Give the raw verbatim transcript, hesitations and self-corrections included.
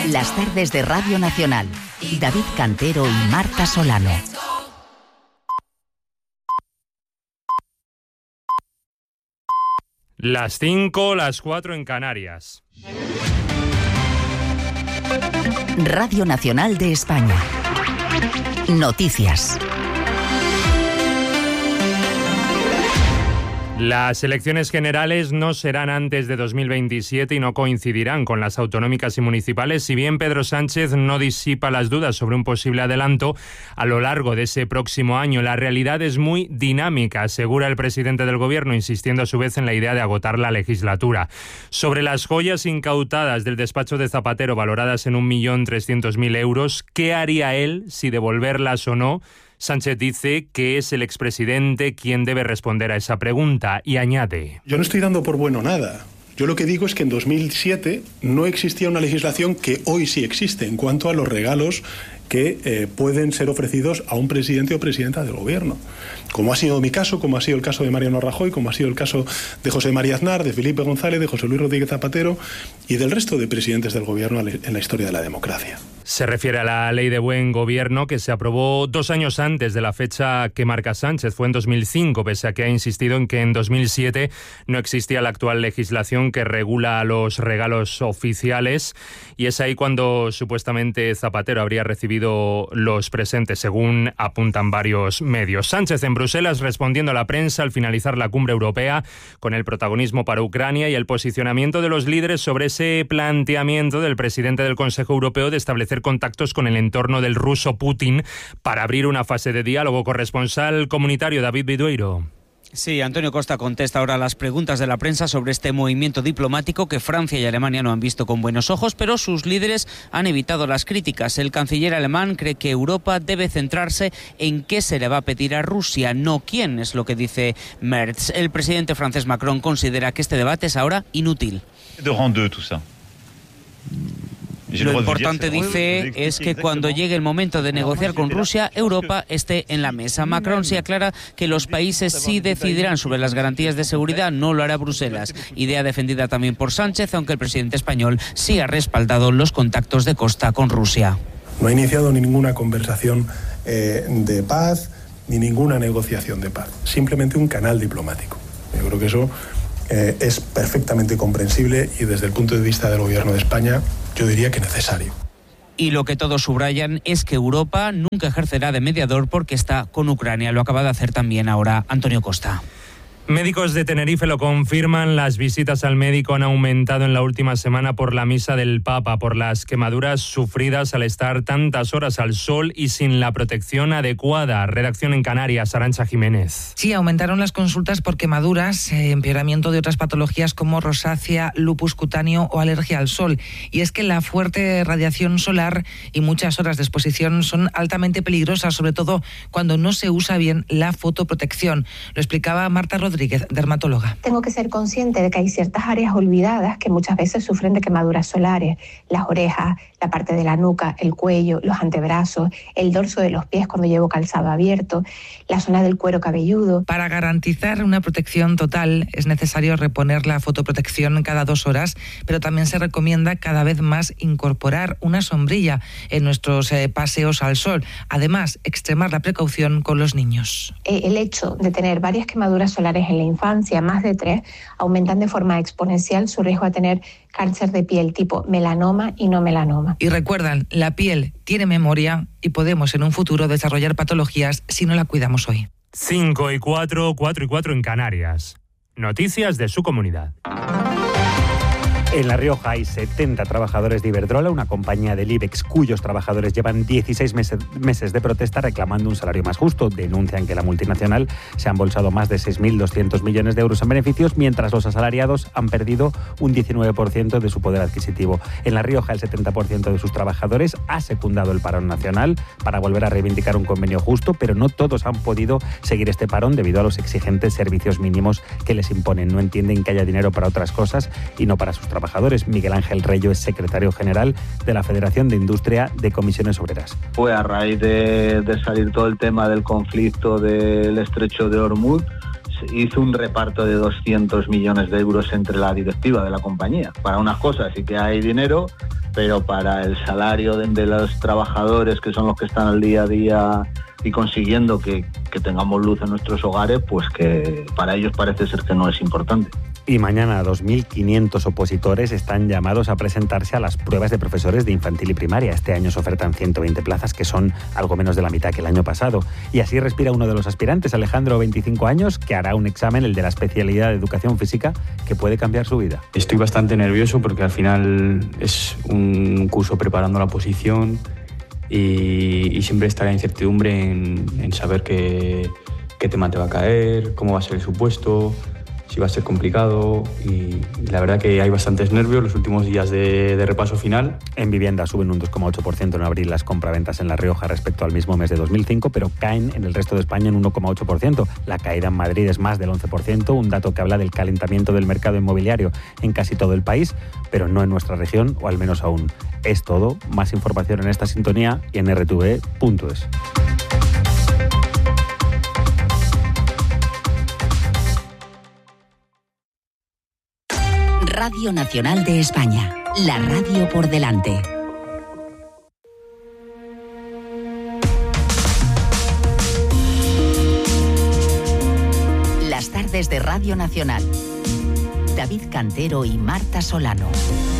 Las tardes de Radio Nacional. David Cantero y Marta Solano. Las cinco, las cuatro en Canarias. Radio Nacional de España. Noticias. Las elecciones generales no serán antes de dos mil veintisiete y no coincidirán con las autonómicas y municipales, si bien Pedro Sánchez no disipa las dudas sobre un posible adelanto a lo largo de ese próximo año. La realidad es muy dinámica, asegura el presidente del Gobierno, insistiendo a su vez en la idea de agotar la legislatura. Sobre las joyas incautadas del despacho de Zapatero, valoradas en un millón trescientos mil euros, ¿qué haría él si devolverlas o no? Sánchez dice que es el expresidente quien debe responder a esa pregunta y añade: Yo no estoy dando por bueno nada. Yo lo que digo es que en dos mil siete no existía una legislación que hoy sí existe en cuanto a los regalos que eh, pueden ser ofrecidos a un presidente o presidenta del gobierno. Como ha sido mi caso, como ha sido el caso de Mariano Rajoy, como ha sido el caso de José María Aznar, de Felipe González, de José Luis Rodríguez Zapatero y del resto de presidentes del gobierno en la historia de la democracia. Se refiere a la Ley de Buen Gobierno, que se aprobó dos años antes de la fecha que marca Sánchez. Fue en dos mil cinco, pese a que ha insistido en que en dos mil siete no existía la actual legislación que regula los regalos oficiales. Y es ahí cuando supuestamente Zapatero habría recibido los presentes, según apuntan varios medios. Sánchez en Bruselas respondiendo a la prensa al finalizar la cumbre europea, con el protagonismo para Ucrania y el posicionamiento de los líderes sobre ese planteamiento del presidente del Consejo Europeo de establecer contactos con el entorno del ruso Putin para abrir una fase de diálogo. Corresponsal comunitario David Vidueiro. Sí, Antonio Costa contesta ahora las preguntas de la prensa sobre este movimiento diplomático que Francia y Alemania no han visto con buenos ojos, pero sus líderes han evitado las críticas. El canciller alemán cree que Europa debe centrarse en qué se le va a pedir a Rusia, no quién, es lo que dice Merz. El presidente francés Macron considera que este debate es ahora inútil. Lo importante, dice, es que cuando llegue el momento de negociar con Rusia, Europa esté en la mesa. Macron se aclara que los países sí decidirán sobre las garantías de seguridad, no lo hará Bruselas. Idea defendida también por Sánchez, aunque el presidente español sí ha respaldado los contactos de Costa con Rusia. No ha iniciado ni ninguna conversación eh, de paz, ni ninguna negociación de paz. Simplemente un canal diplomático. Yo creo que eso eh, es perfectamente comprensible y desde el punto de vista del Gobierno de España, yo diría que necesario. Y lo que todos subrayan es que Europa nunca ejercerá de mediador porque está con Ucrania. Lo acaba de hacer también ahora Antonio Costa. Médicos de Tenerife lo confirman, las visitas al médico han aumentado en la última semana por la misa del Papa, por las quemaduras sufridas al estar tantas horas al sol y sin la protección adecuada. Redacción en Canarias, Arantxa Jiménez. Sí, aumentaron las consultas por quemaduras, eh, empeoramiento de otras patologías como rosácea, lupus cutáneo o alergia al sol. Y es que la fuerte radiación solar y muchas horas de exposición son altamente peligrosas, sobre todo cuando no se usa bien la fotoprotección. Lo explicaba Marta Rodríguez, dermatóloga. Tengo que ser consciente de que hay ciertas áreas olvidadas que muchas veces sufren de quemaduras solares. Las orejas, la parte de la nuca, el cuello, los antebrazos, el dorso de los pies cuando llevo calzado abierto, la zona del cuero cabelludo. Para garantizar una protección total es necesario reponer la fotoprotección cada dos horas, pero también se recomienda cada vez más incorporar una sombrilla en nuestros eh, paseos al sol. Además, extremar la precaución con los niños. El hecho de tener varias quemaduras solares en la infancia, más de tres, aumentan de forma exponencial su riesgo a tener cáncer de piel tipo melanoma y no melanoma. Y recuerdan, la piel tiene memoria y podemos en un futuro desarrollar patologías si no la cuidamos hoy. cinco y cuatro, cuatro y cuatro en Canarias. Noticias de su comunidad. En La Rioja hay setenta trabajadores de Iberdrola, una compañía del IBEX cuyos trabajadores llevan dieciséis meses, meses de protesta reclamando un salario más justo. Denuncian que la multinacional se ha embolsado más de seis mil doscientos millones de euros en beneficios, mientras los asalariados han perdido un diecinueve por ciento de su poder adquisitivo. En La Rioja, el setenta por ciento de sus trabajadores ha secundado el parón nacional para volver a reivindicar un convenio justo, pero no todos han podido seguir este parón debido a los exigentes servicios mínimos que les imponen. No entienden que haya dinero para otras cosas y no para sus trabajadores. Miguel Ángel Reyo es secretario general de la Federación de Industria de Comisiones Obreras. Fue a raíz de, de salir todo el tema del conflicto del estrecho de Hormuz, se hizo un reparto de doscientos millones de euros entre la directiva de la compañía. Para unas cosas sí que hay dinero, pero para el salario de, de los trabajadores, que son los que están al día a día y consiguiendo que, que tengamos luz en nuestros hogares, pues que para ellos parece ser que no es importante. Y mañana dos mil quinientos opositores están llamados a presentarse a las pruebas de profesores de infantil y primaria. Este año se ofertan ciento veinte plazas, que son algo menos de la mitad que el año pasado. Y así respira uno de los aspirantes, Alejandro, veinticinco años, que hará un examen, el de la especialidad de educación física, que puede cambiar su vida. Estoy bastante nervioso porque al final es un curso preparando la oposición y, y siempre está la incertidumbre en, en saber qué, qué tema te va a caer, cómo va a ser el supuesto, si va a ser complicado, y, y la verdad que hay bastantes nervios los últimos días de, de repaso final. En vivienda suben un dos coma ocho por ciento en abril las compraventas en La Rioja respecto al mismo mes de dos mil cinco, pero caen en el resto de España en uno coma ocho por ciento. La caída en Madrid es más del once por ciento, un dato que habla del calentamiento del mercado inmobiliario en casi todo el país, pero no en nuestra región, o al menos aún. Es todo. Más información en esta sintonía y en erre te ve punto es. Radio Nacional de España, la radio por delante. Las tardes de Radio Nacional. David Cantero y Marta Solano.